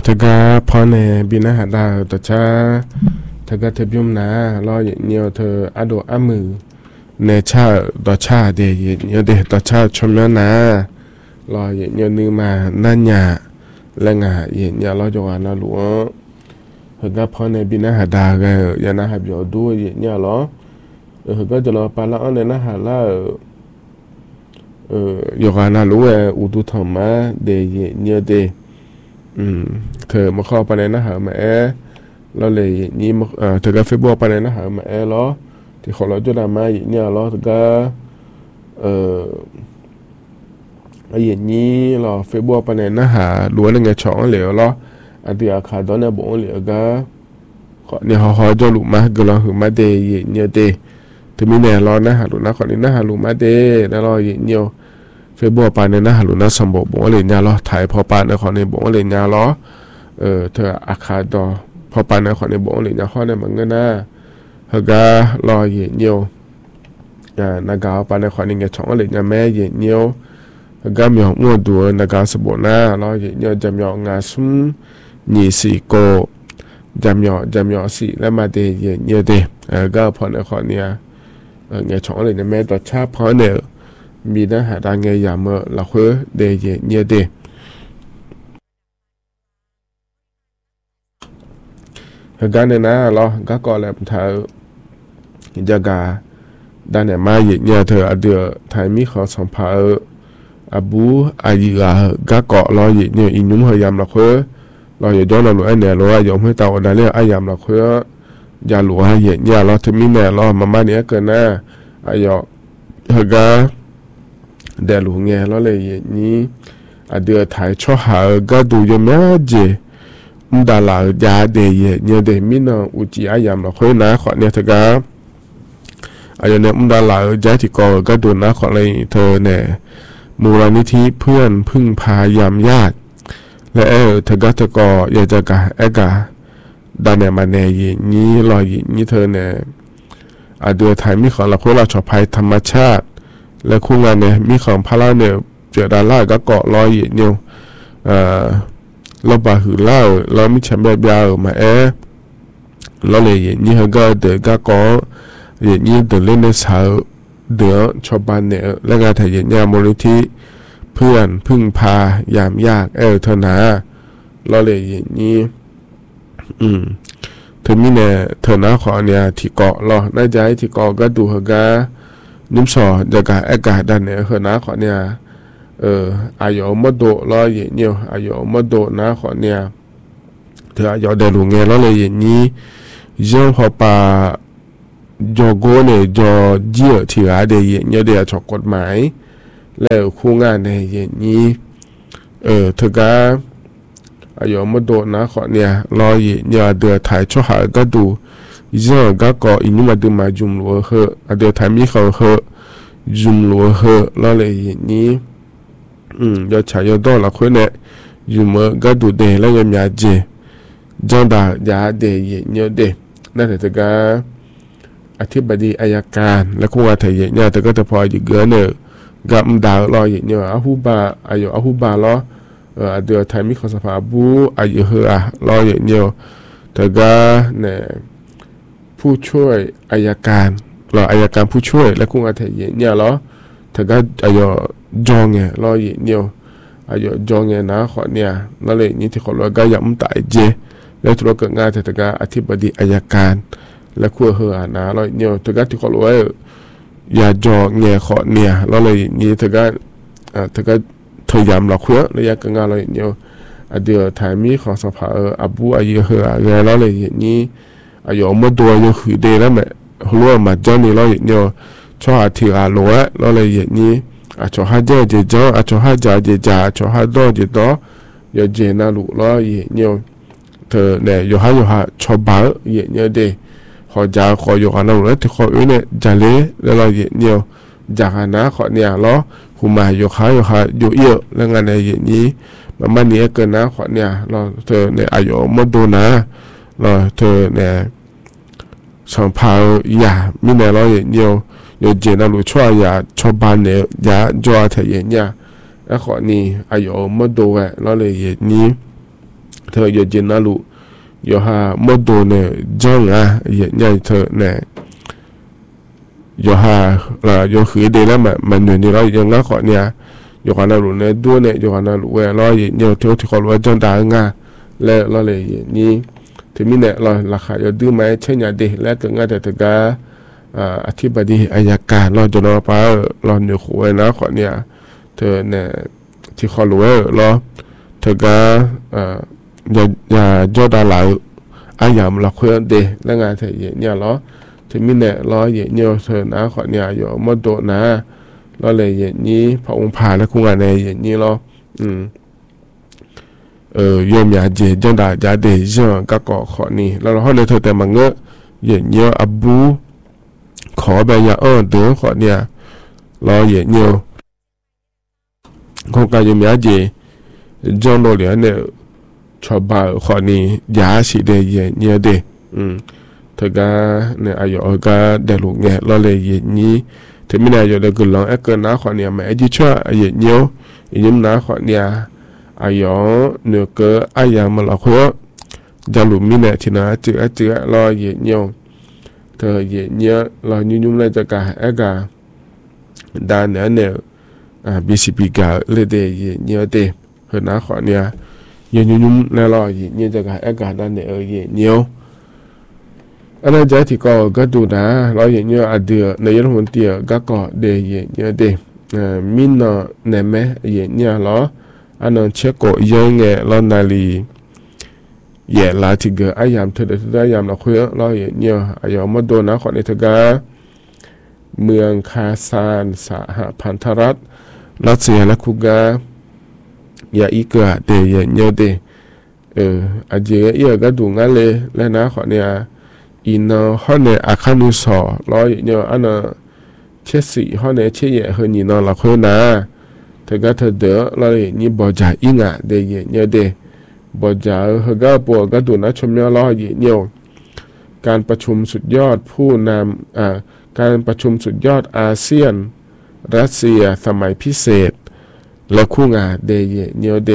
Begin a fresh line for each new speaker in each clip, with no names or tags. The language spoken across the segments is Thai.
Taga pone bina hada tacha taga tebium na lo nhiều thơ ado amu ne cha tacha de nhiều de tacha chomya na lo nhiều nu ma na nya lenga nhiều lo jo na luo taga pone bina hada ga ya na habyo do nhiều lo taga jalo pala ne na hala yogana luo udu thama de nhiều de thờ mà kho bên này nó hở mẹ lo lì như thờ cái Facebook bên này nó hở mẹ lo thì họ nói cho làm ai nhờ lo thờ cái ai như lo Facebook bên này nó hở đuổi lên nghe chọn liệu lo anh thì khá đó là bộ liệu cái họ này họ cho lũ má cái lo hưởng má đề như đề thì mình này lo nó hở lũ nó còn nó hở lũ má đề nó lo nhiều Facebook ปานเนี่ยนะหรือนะสมบูรณ์บ่เลยเนี่ยล้อถ่ายพอปานในขอในบ่เลยเนี่ยล้อเธออาคาดอพอปานในขอในบ่เลยเนี่ยข้อในมันก็น่าเฮก็รอเยเนียวนากาปานในขอในเงช่องเลยเนี่ยแม่เยเนียวเฮก็มีหัวดัวนากาสบูน่ารอเยเนียวจำยองาซุมยี่สี่โกจำยอสี่แล้วมาเดเยเนียวเดก็พอในขอเนี่ยเงช่องเลยเนี่ยแม่ต่อชาพอเนี่ยมีเนื้อหาดังไงอย่างเมื่อเราคุยเดียเนี่ยเดเหตุการณ์เนี่ยเราก็ก่อแล้วเธอจะกาด้านเนี่ยมาเนี่ยเธอเดือไทยมีเขาสัมภาระอาบูอายิกาก็ก่อเราเนี่ยอินุ่มพยายามเราคุยเราอย่าย้อนเราหลุดไอเนี่ยเราอย่าไม่เต่าได้เลยไอยามเราคุยอย่าหลุดไอเนี่ยเราถึงมีเนี่ยเรามาเนี่ยเกินหน้าไอยเหตุการณ์เดลูเงี้ยแล้วเลยนี้เดือถ่ายช่อหาก็ดูยังไม่เจมันดาลายาเดียเนี่ยเดมินอุจิอายามเราคุยนะขอเนี่ยเถอะก็เนี่ยมันดาลายาที่ก็ดูนะขอเลยเธอเนี่ยมูลนิธิเพื่อนพึ่งพายามญาติและเธอก็อยากจะกะดานเนี่ยมาเนี่ยนี้รอยนี้เธอเนี่ยเดือถ่ายมีของเราคุยเราชอบภัยธรรมชาติและคู่งานเนี่ยมีของพาราเนี่ยเจอดาราก็เกาะลอยอยู่เราบาหือเล่าเรามีแชมป์แบบยาวมาเราเลยอย่างนี้ก็เด็กก็เกาะอย่างนี้เดินเล่นในสาวเดือชาวบ้านเนี่ยและงานถ่ายอย่างนี้มูลนิธิเพื่อนพึ่งพายามยากเท่านั้นเราเลยอย่างนี้ถึงมีเนี่ยเธอหน้าขอเนี่ยที่เกาะเราได้ใจที่เกาะก็ดูเหรอนุ่มสอจะกะอากาศด้านเนี่ยคือนะขอเนี่ยอายุมาโดรออย่างเนี้ยอายุมาโดนะขอเนี่ยเธออายุเดินลงเงี้ยแล้วเลยอย่างนี้ยังพอปาจอโกเนี่ยจอเยี่ยที่ร้านเดียอย่างเนี้ยเดียชอบกฎหมายแล้วคู่งานเนี่ยอย่างนี้เธอก็อายุมาโดนะขอเนี่ยรออย่างเนี้ยเดือถ่ายช่อหาก็ดูยังก็ก่ออินุมาดูมาจุ่มลัวเหอะเดี๋ยวทำมีเขาเหอะจุ่มลัวเหอะแล้วเลยอย่างนี้ยอดชายยอดดอละคนเนี่ยอยู่เมื่อก็ดูเดแล้วยังยาเจจังดายาเดยเยอะเดนั่นแต่ก็อธิบดีอัยการและคงว่าไทยเนี่ยแต่ก็จะพออยู่เกินเนี่ยกับดาวรออย่างเนี่ยอาหูบาอายุอาหูบาล้อเดี๋ยวไทยมีเขาสภาบูอายุเหอะรออย่างเนี่ยแต่ก็เนี่ยผู้ช่วยอัยการเราอัยการผู้ช่วยและคงอาเทยเนี่ยเหรอถ้าก็อายุจองเนี่ยรอเนี่ยอายุจองเนี่ยนะขอเนี่ยนั่นเลยนี่ที่ขอเราก็ย้ำตายเจแล้วตัวเกิดงานแต่ก็อธิบดีอัยการและขั้วเหือนะเราเนี่ยถ้าก็ที่ขอเราอย่าจองเนี่ยขอเนี่ยเราเลยนี่ถ้าก็เธอย้ำเราขั้วระยะเกิดงานเราเนี่ยเดี๋ยวถ่ายมีของสภาอาบูอายุเหือเนี่ยเราเลยนี่อายุมาตัวยังคือเดแล้วแม่หัวมาจอนี่เราเนี่ยชอบที่อาลัวเราเลยอย่างนี้ชอบหาเจเจ้าชอบหาจ่าเจจ่าชอบหาดอเจดอย่าเจน่าลุเราอย่างเนี่ยเธอเนี่ยอยู่หาชอบบ้าอย่างเนี่ยเดขอจ่าขออยู่กันเราแล้วที่ขอเนี่ยจ่าเล่แล้วเราอย่างเนี่ยจากนั้นขอเนี่ยเราหูมาอยู่หาอยู่เยอะแล้วงานในอย่างนี้มันเนี่ยเกินนะขอเนี่ยเราเธอเนี่ยอายุมาดูนะเราเธอเนี่ยสัมภาระยามีเนี่ยเรา有见到路出呀，出班的呀，做下睇嘢呀，一學你อายุไม่多嘅，攞嚟嘢你เธออย่าเจนนะลูอย่าหามดโดเนี่ยจ้องอย่าเนี่ยเธอเนี่ยอย่าหาอย่าขือเดแล้วมันอยู่นี่เราอย่างงั้นขอเนี่ยอยู่กันนะลูเนี่ยดูเนี่ยอยู่กันนะลูเว้ยเราเนี่ยเที่ยวที่เขาว่าจ้องด่างแล้วเราเลยนี่ถึงมีเนี่ยเราราคาอย่าดื้อไหมเช่นอย่างเดแล้วก็ง่ายแต่ถึงก็อธิบดีอัยการเราจะรอไปเราเหนือหัวนะขอเนี่ยเธอเนี่ยที่เขารู้เราเธอก็อย่าย่อดาหลายอายามเราคุยเดแล้วงานเธอเนี่ยเราถึงมีเนี่ยเราเนี่ยเธอนะขอเนี่ยอยู่มดโดนะเราเลยนี้พระองค์พาและคุณงานในนี้เรายมยาเจจังดาจาเดจก็ก่อขอนี่แล้วเราเลยเธอแต่มังเงอะเนี่ยอับบูขอแบบยาเดือขอเนี่ยรอเนี่ยโครงการยมยาเจจังโดเหลียเนี่ยชอบบ่าวขอนี่ยาสิเดเนี่ยเดเธอก็เนี่ยอายุก็เดลุงเนี่ยเราเลยนี้ถึงไม่ได้อายุเด็กกุลองเกินนะขอเนี่ยไม่ยิ่งชั่วเนี่ยยิ่งนะขอเนี่ยอายุเนื้อเกออายามาละหัวจะหลุมมีเนี่ยที่น่าเจือรอเนี่ยเธอเนี่ยรอยุ่งเลยจะกะกะด้านเนี่ยBCP กะเลยเดเนี่ยเดเห็นนะขอเนี่ยยุ่งแล้วรอเนี่ยจะกะกะด้านเนี่ยเนี่ยอันนั้นจะที่ก็ดูนะเราเนี่ยเดือในยุโรปเตียก็เดเนี่ยเดมินเนี่ยแม่เนี่ยเหรออันนั้นเช็คก็ยังไงเรานาลีลาที่เกอายามเธอได้ยามเราคุยเราเนี่ยอายามมาโดนนะขอในเธอเมืองคาซานสหพันธรัฐรัสเซียและคุกาอย่าอีกเดเนี่ยเดอาเจียก็ดูงั้นเลยแล้วนะขอเนี่ยอินเขาเนี่ยอาคานุสอเราเนี่ยอันนั้นเชสิเขาเนี่ยเชี่ยเฮนี่นเราคุยนะเธอก็เธอเด้อเราเนี่ยบอจ่าอิงเดเนี่ยเดบอจ่าเฮก็ปวดก็ดูนะชมเนี่ยเราเนี่ยการประชุมสุดยอดผู้นำการประชุมสุดยอดอาเซียนรัสเซียสมัยพิเศษและคู่งาเดเนี่ยเด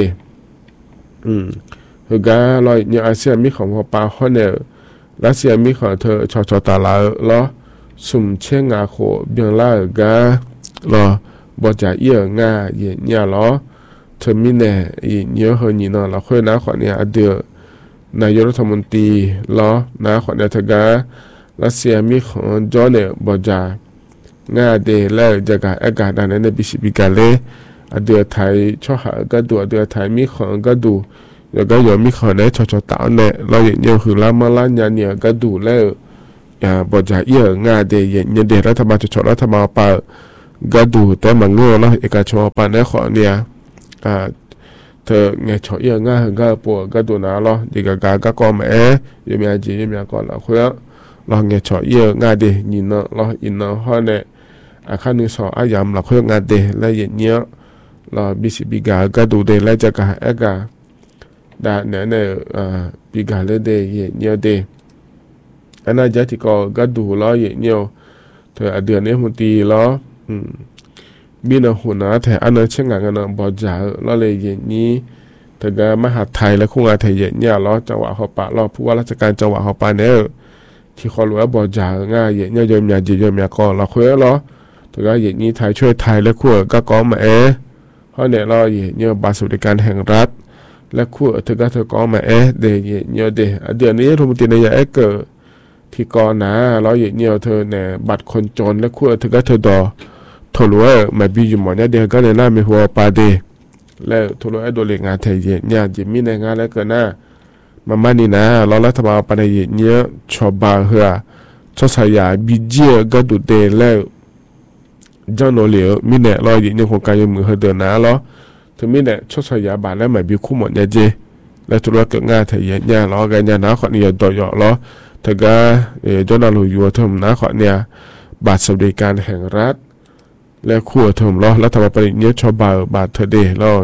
เฮก็เราเนี่ยอาเซียนมีของพอปาเขาเนี่ยรัสเซียมีของเธอชอตาลาล้อสุ่มเช่งาโคเบียงล่ากาล้อบอจ่าเอี่ยงาเนี่ยล้อเธอมีเนี่ยเนี่ยเฮนี่นเราค่อยนะขอเนี่ยเดือนายกรัฐมนตรีล้อนะขอเนี่ยเธอรัสเซียมีของจอเนี่ยบอจ่างาเดแล้วจะกะอากาศดันในBCPกาเลเดือไทยชอหาก็ดูเดือไทยมีของก็ดูแล้วก็มีของในชอตาเนี่ยเราเนี่ยคือละมาล้านเนี่ยก็ดูแล้วบอจ่าเอี่ยงาเดเนี่ยเดรัฐบาลชอรัฐบาลปาก็ดูแต่มันโง่แล้วเอกชนปานได้ขอเนี่ยเธอไงชอเอี่ยงาก็ปวดก็ดูนะเราดีกากาก็แม่ยังมีจียังมีก่อนละคุยเราไงชอเอี่ยงาเดยินเนาะเราอินเนาะเขาเนี่ยขั้นที่สองอายามเราคุยงาเดแล้วเนี่ยเราBCPก็ดูเดแล้วจะกะกะด่าเนี่ยปีกาเลเดเนี่ยเดอันนั้นจะที่ก็ดูเราเนี่ยเธอเดือนนี้มันตีล้อมีนหัวหน้าแต่อันนั้นเช่นกันบอจ่าเราเลยนี้เธอก็มหาไทยและคู่งานไทยเนี่ยเราจังหวะเขาปะเราผู้ว่าราชการจังหวะเขาปะเนี่ยที่เขารู้ว่าบอจ่าง่ายเนี่ยยมยาจียมยาก็เราคุยแล้วเธอก็นี้ไทยช่วยไทยและคู่ก็มาเพราะเนี่ยเราเนี่ยบัตรสวัสดิการแห่งรัฐและคู่เธอก็มาเดเนี่ยเดือนนี้รัฐมนตรีนายกเกิดที่ก่อนนะเราเนี่ยเธอเนี่ยบัตรคนจนและคู่เธอดอทรู้ว่ามาบีอยู่หมดเนี่ยเดี๋ยวก็เลยน่ามีหัวปาเดแล้วทรู้ว่าโดนเลี้ยงงานไทยเนี่ยจะมีในงานแล้วก็น่ามานี่นะเรารัฐบาลปานเนี่ยชอบบาเหือชอสายาบีเจียก็ดูเดแล้วเจ้าโนเหลียวมีเนี่ยเราเนี่ยโครงการยมือเดินนะเราถึงมีเนี่ยชอสายาบาแล้วมาบีคู่หมดเนี่ยเจแล้วทรู้ว่าเกิดงานไทยเนี่ยเรากันเนี่ยนะขอเนี่ยต่อยอเราถ้าก็เจ้าหน้าที่อยู่ทำนะขอเนี่ยบัตรสวัสดิการแห่งรัฐและคู่เทอมล้อรัฐบาลปริญญาชอบบาทเธอเดแล้ว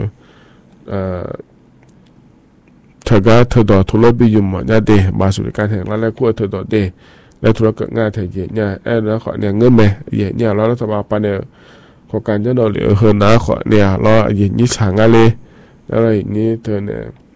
เธอก็เธอดอทุลบิยุมเนี่ยเดบาสุริการแห่งรัฐและคู่เธอดอเดและธุรกิจงานไทยเนี่ยแล้วขอเนี่ยเงินไหมเนี่ยแล้วรัฐบาลปานเนี่ยโครงการเจ้าหน้าที่นะขอเนี่ยแล้วอย่างนี้ฉางอะไรแล้วอย่างนี้เธอเนี่ยช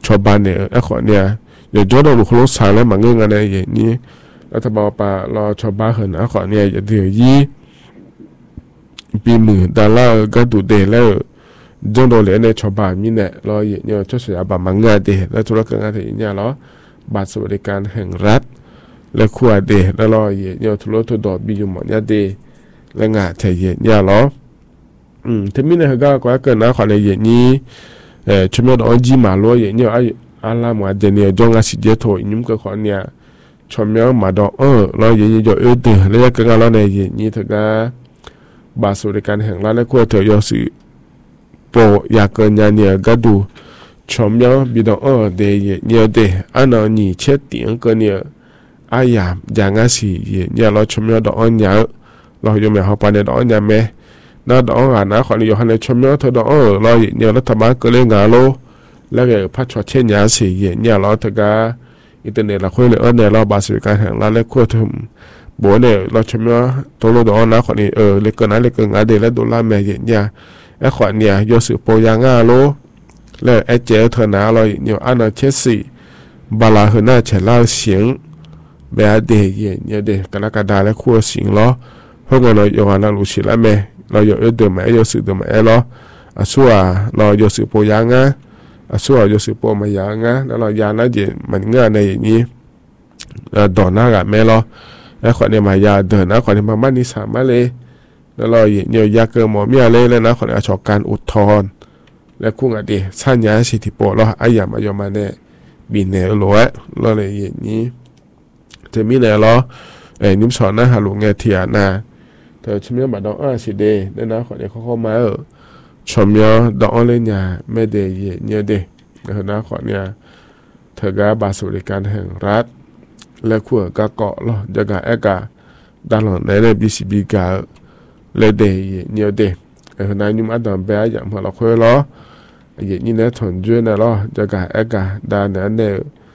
ชาวบ้านเนี่ยไอ้ขอเนี่ยอย่าจอดลูกโลสายแล้วมาเงี้ยกันในอย่างนี้รัฐบาลป่ารอชาวบ้านเห็นไอ้ขอเนี่ยอย่าเดือดยี่ปีมือดาราก็ดูเดแล้วจงโดนเลยในชาวบ้านมีเนี่ยรอเนี่ยช่วยสยามบางงานเดแล้วธุรกิจงานเนี่ยล้อบาทสวัสดิการแห่งรัฐและขวดเดแล้วรอเนี่ยธุรกิจดอกบิยุมเนี่ยเดและงานเทียเนี่ยล้อที่มีเนี่ยก็เกินนะขอในอย่างนี้ชมยอดอันจีมาล้ออย่างเนี่ยอาลามาเดเนี่ยจงอาศัยเจโตยิ่งก็ขอเนี่ยชมยอดมาดอกรออย่างนี้จะเดือแล้วก็งานล้อในอย่างนี้ถึงก็บาทสวัสดิการแห่งรัฐและขวดเถยอสิโปอยากเกินเนี่ยก็ดูชมยอดบิดเดย์เนี่ยเดอันนั้นนี่เช็ดเตียงก็เนี่ยอายามอย่างงั้นสิเนี่ยเราชมยอดอันเนี่ยเราอยู่ไม่หอบไปในดอกเนี่ยแม่น่าดอกงานนะขอในอยู่ในชมยอดเธอดอกเราเนี่ยรัฐบาลก็เลยงานโลแล้วก็พัฒนาเช่นอย่างสิเนี่ยเราถึงก็อินเทอร์เน็ตเราคุยเลยเนี่ยเราบาทสวัสดิการแห่งรัฐและขวดถึงบัวเนี่ยเราชมยอดตัวเราดอกนะขอในเล็กเกินนะเล็กเกินงานเดและดอลลาร์แม่เนี่ยไอ้ขอเนี่ยยศโปยางาโลและไอ้เจ้าเธอหนาเราเนี่ยอันนั้นเช่นสิบาลาเฮน่าเฉล่าเสียงแบบเดียเนี่ยเด็กกรกฎาและขั้วสิงล้อพวกเราอยู่วันนั้นรู้สิละแม่เราอยู่เดิมแม่อยู่สื่อเดิมแม่ล้อสัวเราอยู่สื่อโปยางาสัวอยู่สื่อโปมายางาแล้วเรายานะเดี๋ยวมันเงื่อนในอย่างนี้ดอนหน้ากับแม่ล้อไอ้ขอเนี่ยมายาเดินนะขอเนี่ยมาบ้านนี้สามารถเลยแล้วเราเนี่ยยาเกินหมอเมียเลยแล้วนะขอเนี่ยชอบการอุทธรณ์และคุ้งอดีสัญญาสิทธิโปรเราอาญามายอมาเนี่ยบินเนี่ยล้วนเราเลยอย่างนี้จะมีเนี่ยล้อนิ่มสอนนะฮะลุงเงเทียนะเธอชมยอบัดดอกสิเดเนี่ยนะขอเนี่ยเขาเข้ามาชมยอดอกเลยเนี่ยไม่เดย์เนี่ยเดนะขอเนี่ยเธอก็บาสวัสดิการแห่งรัฐและขั้วก็เกาะล้อจะก็เอกาด้านหลังในBCBกาเลยเดย์เนี่ยเดนายนุ่มอัดดำเบียอย่างพอเราคุยล้ออย่างนี้เนี่ยถอนจุ้ยนะล้อจะกะเอกะดานเนี่ย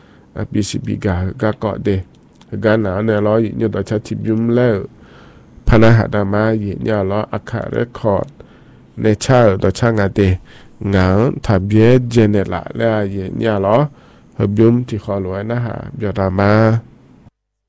BCBกะเกาะเดการหนาเนี่ยล้ออย่างนี้ต่อชัดทิบยุ่มแล้วพนักหัดมาอย่างนี้ล้ออักขระเรคคอร์ดในชาต่อช่างงานเดงานทะเบียนเจเนล่าแล้วอย่างนี้ล้อหับยุ่มที่ขอรวยนะฮะเบียดมา